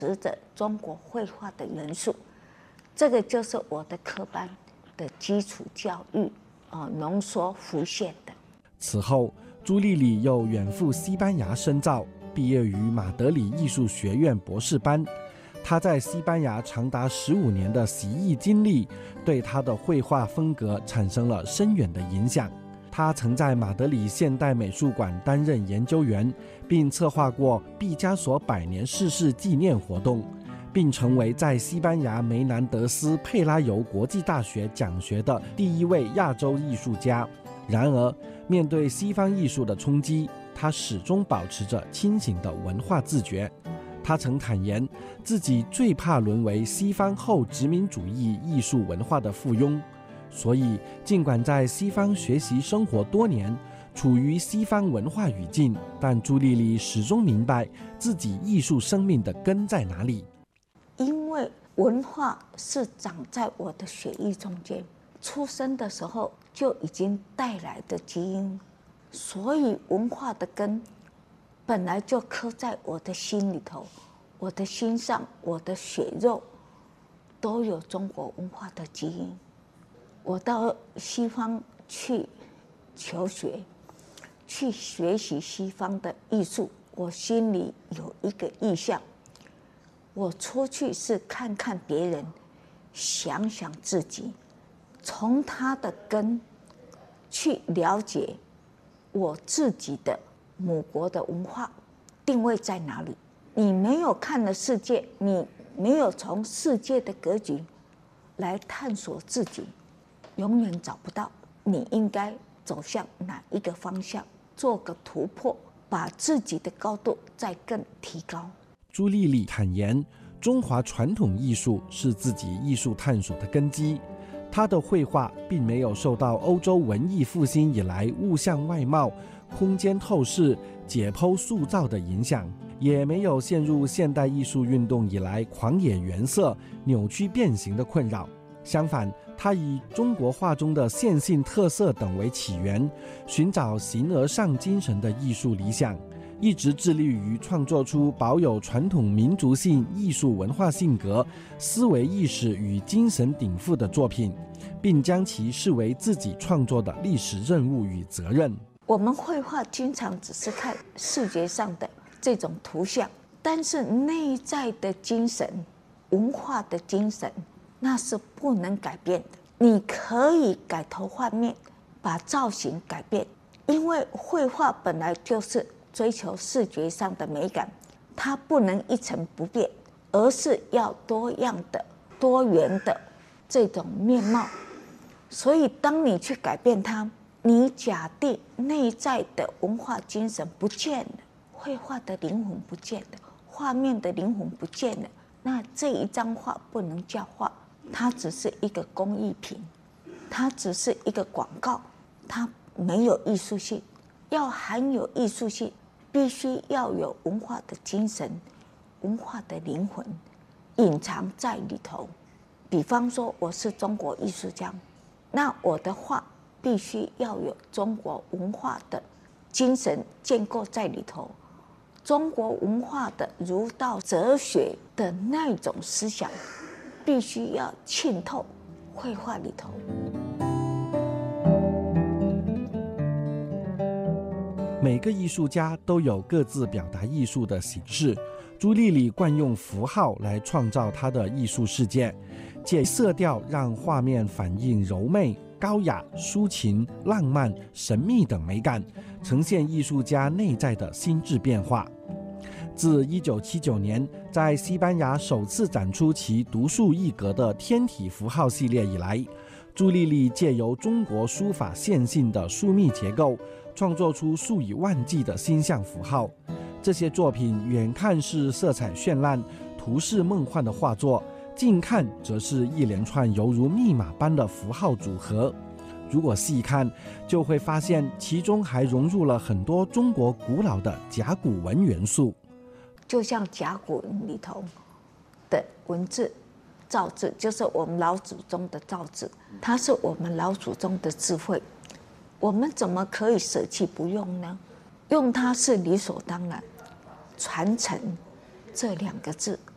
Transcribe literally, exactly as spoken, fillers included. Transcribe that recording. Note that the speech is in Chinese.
持着中国绘画的元素，这个就是我的科班的基础教育啊、呃、浓缩浮现的。 此后，朱丽丽又远赴西班牙深造，毕业于马德里艺术学院博士班。她在西班牙长达十五年的习艺经历，对她的绘画风格产生了深远的影响。她曾在马德里现代美术馆担任研究员，并策划过毕加索百年逝世纪念活动，并成为在西班牙梅南德斯佩拉尤国际大学讲学的第一位亚洲艺术家。然而，面对西方艺术的冲击，她始终保持着清醒的文化自觉。他曾坦言，自己最怕沦为西方后殖民主义艺术文化的附庸，所以尽管在西方学习生活多年，处于西方文化语境，但朱丽丽始终明白自己艺术生命的根在哪里。 因为文化是长在我的血液中间，出生的时候就已经带来的基因，所以文化的根本来就刻在我的心里头，我的心上，我的血肉都有中国文化的基因。我到西方去求学，去学习西方的艺术，我心里有一个意向，我出去是看看别人，想想自己，从他的根去了解我自己的母国的文化定位在哪里？你没有看了世界，你没有从世界的格局来探索自己，永远找不到你应该走向哪一个方向，做个突破，把自己的高度再更提高。 朱丽丽坦言，中华传统艺术是自己艺术探索的根基。她的绘画并没有受到欧洲文艺复兴以来物象外貌、空间透视、解剖塑造的影响，也没有陷入现代艺术运动以来狂野原色、扭曲变形的困扰。相反，他以中国画中的线性特色等为起源，寻找形而上精神的艺术理想，一直致力于创作出保有传统民族性艺术文化性格、思维意识与精神禀赋的作品，并将其视为自己创作的历史任务与责任。 我们绘画经常只是看视觉上的这种图像，但是内在的精神、文化的精神，那是不能改变的。你可以改头换面，把造型改变，因为绘画本来就是追求视觉上的美感，它不能一成不变，而是要多样的、多元的这种面貌。所以当你去改变它，你假定内在的文化精神不见了，绘画的灵魂不见了，画面的灵魂不见了，那这一张画不能叫画，它只是一个工艺品，它只是一个广告，它没有艺术性。要含有艺术性，必须要有文化的精神、文化的灵魂隐藏在里头。比方说，我是中国艺术家，那我的画必须要有中国文化的精神建构在里头，中国文化的儒道哲学的那种思想必须要浸透绘画里头。 每个艺术家都有各自表达艺术的形式，朱丽丽惯用符号来创造她的艺术世界，借色调让画面反映柔媚、高雅、抒情、浪漫、神秘等美感，呈现艺术家内在的心智变化。自一九七九年在西班牙首次展出其独树一格的天体符号系列以来，朱丽丽借由中国书法线性的疏密结构，创作出数以万计的星象符号。这些作品远看是色彩绚烂、图式梦幻的画作，近看则是一连串犹如密码般的符号组合。如果细看，就会发现其中还融入了很多中国古老的甲骨文元素。 就像甲骨文里头的文字造字，就是我们老祖宗的造字，它是我们老祖宗的智慧，我们怎么可以舍弃不用呢？用它是理所当然。传承这两个字